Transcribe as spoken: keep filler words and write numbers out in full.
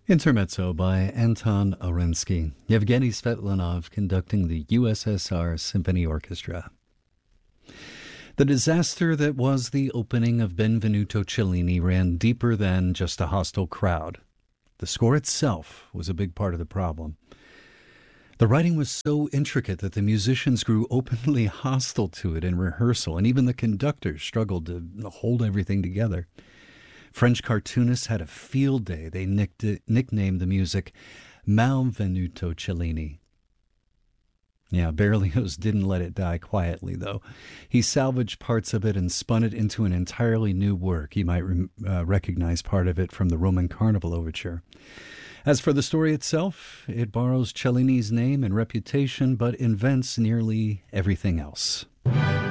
Intermezzo by Anton Orensky. Yevgeny Svetlanov conducting the U S S R Symphony Orchestra. The disaster that was the opening of Benvenuto Cellini ran deeper than just a hostile crowd. The score itself was a big part of the problem. The writing was so intricate that the musicians grew openly hostile to it in rehearsal, and even the conductors struggled to hold everything together. French cartoonists had a field day. They nicked it, nicknamed the music Malvenuto Cellini. Yeah, Berlioz didn't let it die quietly, though. He salvaged parts of it and spun it into an entirely new work. You might re- uh, recognize part of it from the Roman Carnival overture. As for the story itself, it borrows Cellini's name and reputation, but invents nearly everything else.